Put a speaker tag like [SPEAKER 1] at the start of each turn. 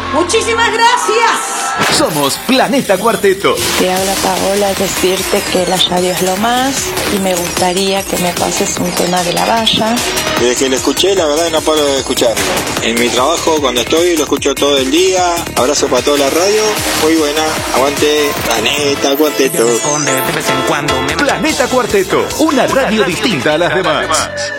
[SPEAKER 1] Muchísimas gracias.
[SPEAKER 2] Somos Planeta Cuarteto.
[SPEAKER 3] Te habla Paola, decirte que la radio es lo más y me gustaría que me pases un tema de La Valla.
[SPEAKER 4] Desde que lo escuché, la verdad no paro de escucharlo. En mi trabajo, cuando estoy, lo escucho todo el día. Abrazo para toda la radio. Muy buena. Aguante Planeta Cuarteto.
[SPEAKER 2] Planeta Cuarteto, una radio distinta a las demás.